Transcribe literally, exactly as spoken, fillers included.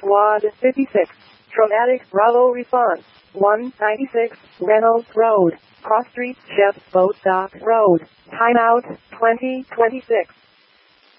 Quad fifty-six. Traumatic Bravo response. one ninety-six Reynolds Road. Cross Street, Chef Boat Dock Road. Timeout twenty twenty-six.